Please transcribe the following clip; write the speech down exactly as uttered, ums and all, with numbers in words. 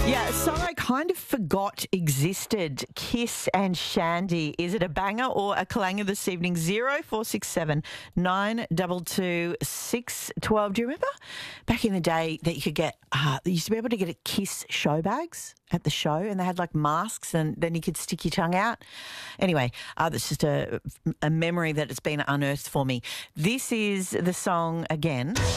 Yeah, a song I kind of forgot existed. Kiss and Shandy. Is it a banger or a clanger this evening? Zero four six seven nine two two six twelve. Do you remember back in the day that you could get? Uh, you used to be able to get a Kiss show bags at the show, and they had like masks, and then you could stick your tongue out. Anyway, uh, that's just a, a memory that has been unearthed for me. This is the song again.